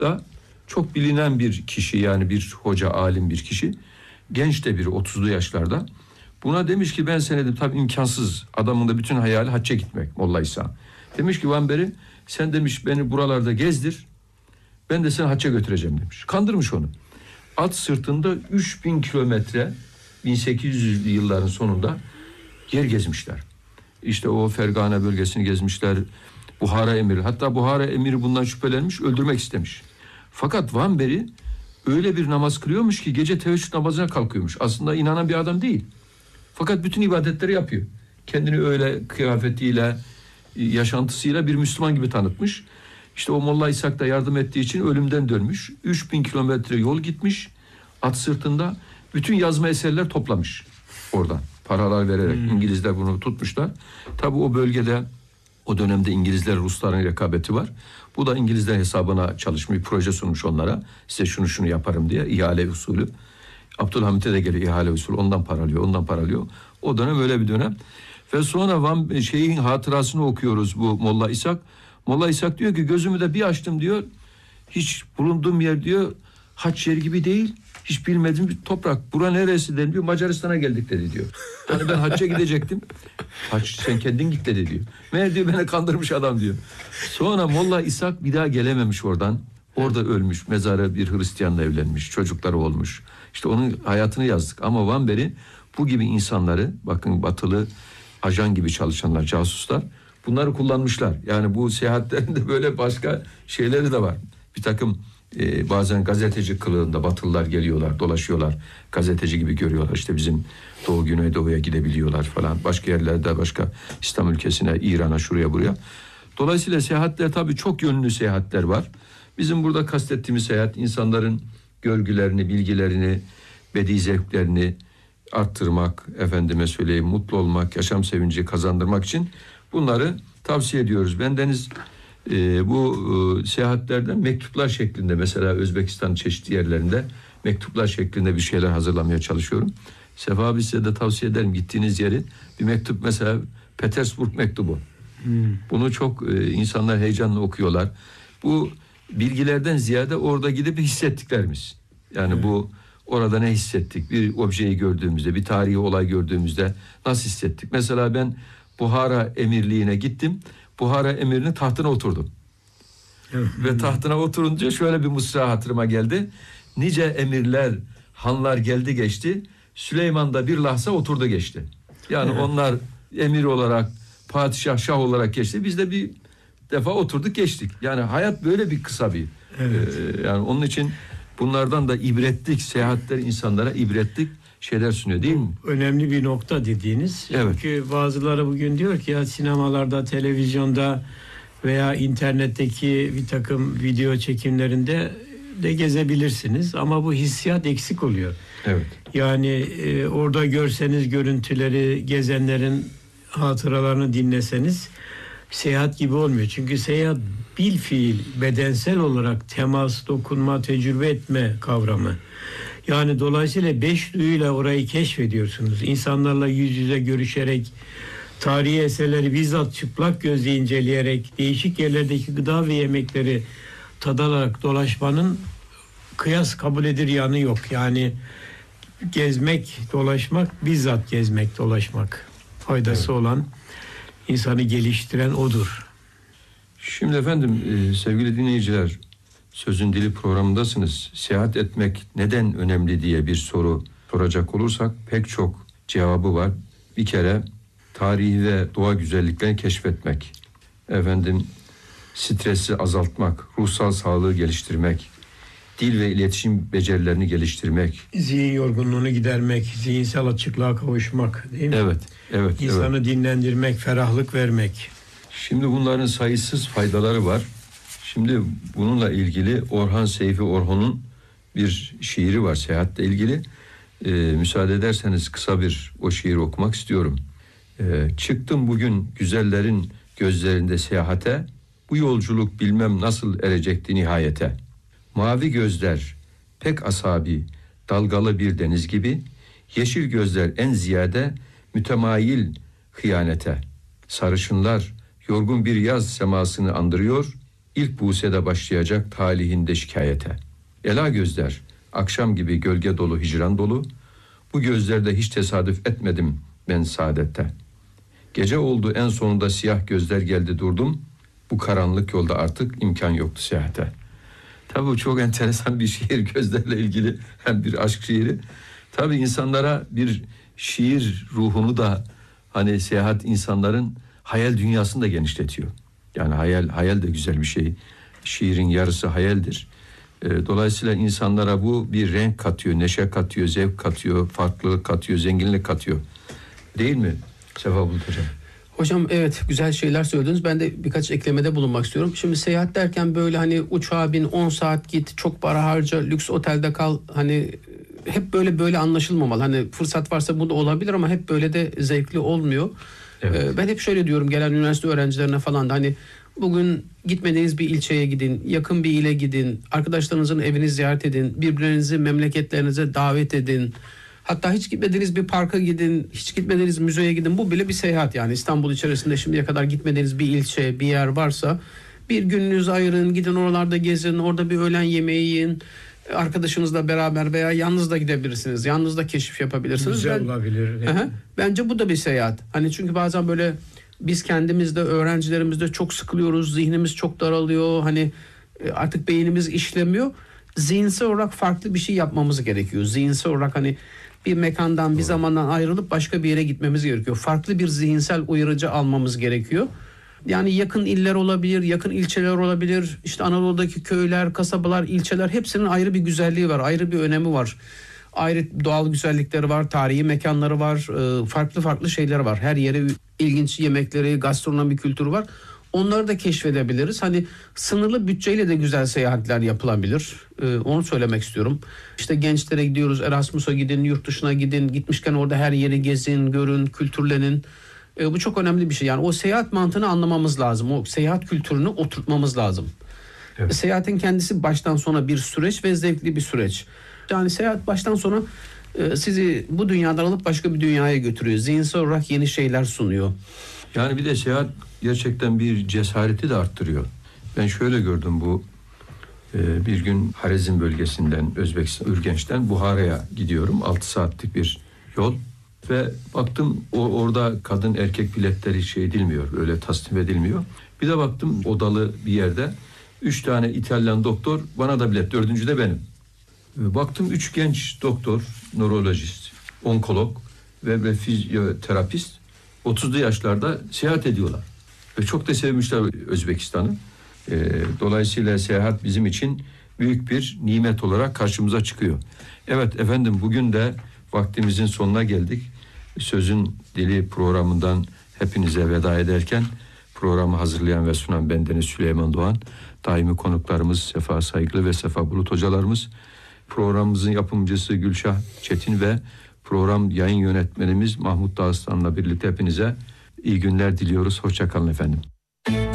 da çok bilinen bir kişi, yani bir hoca, alim bir kişi. Genç de biri, 30'lu yaşlarda. Buna demiş ki ben seni, tabii imkansız, adamın da bütün hayali hacca gitmek, Molla İsa. Demiş ki Vanberi, sen demiş beni buralarda gezdir, ben de seni hacca götüreceğim demiş. Kandırmış onu. At sırtında 3000 kilometre 1800'lü yılların sonunda yer gezmişler. İşte o Fergane bölgesini gezmişler. Buhara emiri, hatta Buhara emiri bundan şüphelenmiş, öldürmek istemiş. Fakat Vanberi öyle bir namaz kılıyormuş ki gece teheccüd namazına kalkıyormuş. Aslında inanan bir adam değil. Fakat bütün ibadetleri yapıyor. Kendini öyle kıyafetiyle, yaşantısıyla bir Müslüman gibi tanıtmış. İşte o Molla İshak da yardım ettiği için ölümden dönmüş. 3000 kilometre yol gitmiş. At sırtında bütün yazma eserler toplamış oradan. Paralar vererek İngilizler bunu tutmuşlar. Tabii o bölgede o dönemde İngilizler, Rusların rekabeti var. Bu da İngilizler hesabına çalışmış, bir proje sunmuş onlara. Size şunu yaparım diye, ihale usulü. Abdülhamit'e de geliyor ihale usulü. Ondan paralıyor. O dönem öyle bir dönem. Ve sonra şeyin hatırasını okuyoruz, bu Molla İshak. Molla İshak diyor ki gözümü de bir açtım diyor. Hiç bulunduğum yer diyor haç yeri gibi değil. Hiç bilmediğim bir toprak. Bura neresi deniliyor? Macaristan'a geldik dedi diyor. Hani ben hacca gidecektim. Haç sen kendin git dedi diyor. Meğer diyor beni kandırmış adam diyor. Sonra Molla İshak bir daha gelememiş oradan. Orada ölmüş. Mezara bir Hristiyanla evlenmiş. Çocukları olmuş. İşte onun hayatını yazdık. Ama Vanberi bu gibi insanları, bakın batılı ajan gibi çalışanlar, casuslar, bunları kullanmışlar. Yani bu seyahatlerinde böyle başka şeyleri de var. Bir takım bazen gazeteci kılığında Batılılar geliyorlar, dolaşıyorlar. Gazeteci gibi görüyorlar. İşte bizim Doğu Güneydoğu'ya gidebiliyorlar falan. Başka yerlerde, başka İslam ülkesine, İran'a, şuraya buraya. Dolayısıyla seyahatler tabii çok yönlü seyahatler var. Bizim burada kastettiğimiz seyahat, insanların görgülerini, bilgilerini, bedi zevklerini arttırmak, efendime söyleyeyim, mutlu olmak, yaşam sevinci kazandırmak için bunları tavsiye ediyoruz. Bendeniz bu seyahatlerden mektuplar şeklinde, mesela Özbekistan'ın çeşitli yerlerinde mektuplar şeklinde bir şeyler hazırlamaya çalışıyorum. Sefa abi, size de tavsiye ederim, gittiğiniz yeri bir mektup, mesela Petersburg mektubu. Bunu çok insanlar heyecanla okuyorlar. Bu bilgilerden ziyade orada gidip hissettiklerimiz. Yani bu orada ne hissettik? Bir objeyi gördüğümüzde, bir tarihi olay gördüğümüzde nasıl hissettik? Mesela ben Buhara emirliğine gittim. Buhara emirinin tahtına oturdum. Ve tahtına oturunca şöyle bir mısra hatırıma geldi. Nice emirler, hanlar geldi geçti. Süleyman da bir lahza oturdu geçti. Yani onlar emir olarak, padişah, şah olarak geçti. Biz de bir defa oturduk geçtik. Yani hayat böyle bir kısa bir. Yani onun için bunlardan da ibretlik seyahatler insanlara ibretlik şeyler sunuyor, değil mi? Önemli bir nokta dediğiniz. Evet. Çünkü bazıları bugün diyor ki ya sinemalarda, televizyonda veya internetteki bir takım video çekimlerinde de gezebilirsiniz. Ama bu hissiyat eksik oluyor. Evet. Yani orada görseniz görüntüleri, gezenlerin hatıralarını dinleseniz seyahat gibi olmuyor. Çünkü seyahat bilfiil, bedensel olarak temas, dokunma, tecrübe etme kavramı. Yani dolayısıyla 5 duyuyla orayı keşfediyorsunuz. İnsanlarla yüz yüze görüşerek, tarihi eserleri bizzat çıplak gözle inceleyerek, değişik yerlerdeki gıda ve yemekleri tadarak dolaşmanın kıyas kabul edilir yanı yok. Yani gezmek, dolaşmak, bizzat gezmek, dolaşmak faydası olan, insanı geliştiren odur. Şimdi efendim sevgili dinleyiciler, Sözün Dili programındasınız. Seyahat etmek neden önemli diye bir soru soracak olursak pek çok cevabı var. Bir kere tarihi ve doğa güzelliklerini keşfetmek. Efendim stresi azaltmak, ruhsal sağlığı geliştirmek, dil ve iletişim becerilerini geliştirmek. Zihin yorgunluğunu gidermek, zihinsel açıklığa kavuşmak, değil mi? Evet. İnsanı dinlendirmek, ferahlık vermek. Şimdi bunların sayısız faydaları var. Şimdi bununla ilgili Orhan Seyfi Orhon'un bir şiiri var seyahatle ilgili. Müsaade ederseniz kısa bir o şiiri okumak istiyorum. Çıktım bugün güzellerin gözlerinde seyahate, bu yolculuk bilmem nasıl erecekti nihayete. Mavi gözler pek asabi, dalgalı bir deniz gibi, yeşil gözler en ziyade mütemayil hıyanete. Sarışınlar yorgun bir yaz semasını andırıyor, İlk busede başlayacak talihinde şikayete. Ela gözler, akşam gibi gölge dolu hicran dolu. Bu gözlerde hiç tesadüf etmedim ben saadette. Gece oldu en sonunda siyah gözler geldi durdum. Bu karanlık yolda artık imkan yoktu seyahate. Tabii bu çok enteresan bir şiir, gözlerle ilgili hem bir aşk şiiri. Tabii insanlara bir şiir ruhunu da, hani seyahat insanların hayal dünyasını da genişletiyor. Yani hayal de güzel bir şey. Şiirin yarısı hayaldir. Dolayısıyla insanlara bu bir renk katıyor, neşe katıyor, zevk katıyor, farklılık katıyor, zenginlik katıyor. Değil mi Sefa Bulut Hocam? Hocam evet, güzel şeyler söylediniz. Ben de birkaç eklemede bulunmak istiyorum. Şimdi seyahat derken böyle hani uçağa bin, 10 saat git, çok para harca, lüks otelde kal. Hani hep böyle anlaşılmamalı. Hani fırsat varsa bu da olabilir ama hep böyle de zevkli olmuyor. Evet. Ben hep şöyle diyorum gelen üniversite öğrencilerine falan da, hani bugün gitmediğiniz bir ilçeye gidin, yakın bir ile gidin, arkadaşlarınızın evini ziyaret edin, birbirinizi memleketlerinize davet edin. Hatta hiç gitmediğiniz bir parka gidin, hiç gitmediğiniz müzeye gidin. Bu bile bir seyahat yani. İstanbul içerisinde şimdiye kadar gitmediğiniz bir ilçe, bir yer varsa bir gününüzü ayırın, gidin oralarda gezin, orada bir öğlen yemeği yiyin. Arkadaşınızla beraber veya yalnız da gidebilirsiniz. Yalnız da keşif yapabilirsiniz. Güzel olabilir. Bence bu da bir seyahat. Hani çünkü bazen böyle biz kendimiz de, öğrencilerimiz de çok sıkılıyoruz. Zihnimiz çok daralıyor. Hani artık beynimiz işlemiyor. Zihinsel olarak farklı bir şey yapmamız gerekiyor. Zihinsel olarak hani bir mekandan, bir zamandan ayrılıp başka bir yere gitmemiz gerekiyor. Farklı bir zihinsel uyarıcı almamız gerekiyor. Yani yakın iller olabilir, yakın ilçeler olabilir. İşte Anadolu'daki köyler, kasabalar, ilçeler, hepsinin ayrı bir güzelliği var, ayrı bir önemi var. Ayrı doğal güzellikleri var, tarihi mekanları var, farklı şeyler var. Her yere ilginç yemekleri, gastronomi kültürü var. Onları da keşfedebiliriz. Hani sınırlı bütçeyle de güzel seyahatler yapılabilir. Onu söylemek istiyorum. İşte gençlere gidiyoruz, Erasmus'a gidin, yurt dışına gidin. Gitmişken orada her yeri gezin, görün, kültürlenin. Bu çok önemli bir şey. Yani o seyahat mantığını anlamamız lazım. O seyahat kültürünü oturtmamız lazım. Evet. Seyahatin kendisi baştan sona bir süreç ve zevkli bir süreç. Yani seyahat baştan sona sizi bu dünyadan alıp başka bir dünyaya götürüyor. Zihinsel olarak yeni şeyler sunuyor. Yani bir de seyahat gerçekten bir cesareti de arttırıyor. Ben şöyle gördüm bu. Bir gün Harezm bölgesinden, Özbekistan, Ürgenç'ten Buhara'ya gidiyorum. 6 saatlik bir yol. Ve baktım orada kadın erkek biletleri şey edilmiyor, öyle tasnif edilmiyor. Bir de baktım odalı bir yerde 3 tane İtalyan doktor, bana da bilet, 4. de benim. Baktım 3 genç doktor, nörolojist, onkolog ve fizyoterapist 30'lu yaşlarda seyahat ediyorlar. Ve çok da sevmişler Özbekistan'ı. Dolayısıyla seyahat bizim için büyük bir nimet olarak karşımıza çıkıyor. Evet efendim, bugün de vaktimizin sonuna geldik. Sözün Dili programından hepinize veda ederken programı hazırlayan ve sunan bendeniz Süleyman Doğan, daimi konuklarımız Sefa Saygılı ve Sefa Bulut hocalarımız, programımızın yapımcısı Gülşah Çetin ve program yayın yönetmenimiz Mahmut Dağıstan'la birlikte hepinize iyi günler diliyoruz. Hoşça kalın efendim.